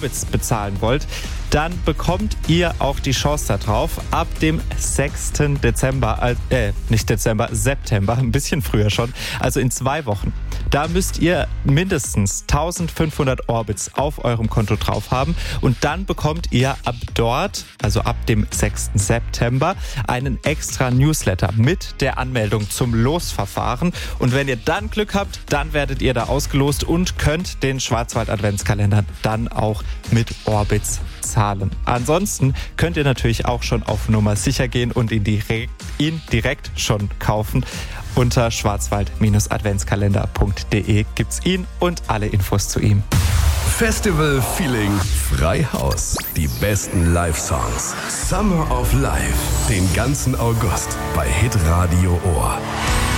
Orbits bezahlen wollt, dann bekommt ihr auch die Chance darauf. Ab dem 6. September, ein bisschen früher schon, also in 2 Wochen. Da müsst ihr mindestens 1500 Orbits auf eurem Konto drauf haben und dann bekommt ihr ab dort, also ab dem 6. September, einen extra Newsletter mit der Anmeldung zum Losverfahren. Und wenn ihr dann Glück habt, dann werdet ihr da ausgelost und könnt den Schwarzwald-Adventskalender dann auch mit Orbits zahlen. Ansonsten könnt ihr natürlich auch schon auf Nummer sicher gehen und ihn direkt schon kaufen. Unter schwarzwald-adventskalender.de gibt's ihn und alle Infos zu ihm. Festival Feeling Freihaus. Die besten Live-Songs. Summer of Life. Den ganzen August bei Hitradio Ohr.